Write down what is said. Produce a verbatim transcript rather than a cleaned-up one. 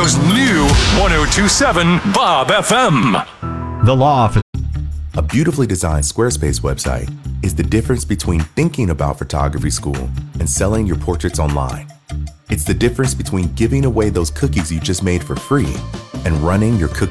Ontario's new one oh two point seven Bob F M. The law office. A beautifully designed Squarespace website is the difference between thinking about photography school and selling your portraits online. It's the difference between giving away those cookies you just made for free and running your cookie